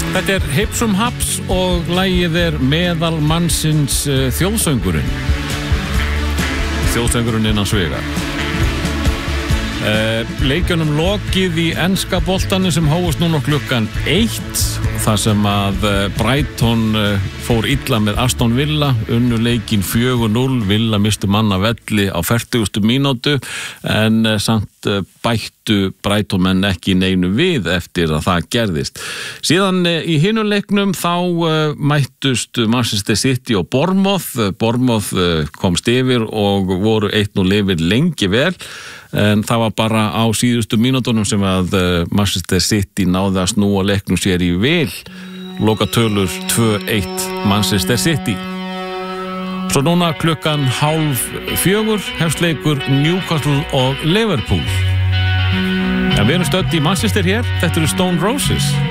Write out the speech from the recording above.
Þetta Hipsum Haps og lagið Meðal mannsins þjóðsöngurinn. Þjóðsöngurinn innan sviga. Leikjunum lokið í enska boltanum sem hófust núna klukkan 1 þar sem að Brighton fór illa með Aston Villa, unnu leikinn 4-0, Villa mistu mann af velli á 40. mínútu en samt bættu Brighton menn ekki neinu við eftir að það gerðist. Síðan í hinu leiknum þá mættust Manchester City og Bournemouth komst yfir og voru 1-0 yfir lengi vel. En það var bara á síðustu mínútunum sem að Manchester City náði að snúa leiknum sér í vil. Lokatölur 2-1 Manchester City. Svo núna klukkan 3:30 hefst leikur Newcastle og Liverpool. En við erum stödd í Manchester hér. Þetta eru Stone Roses.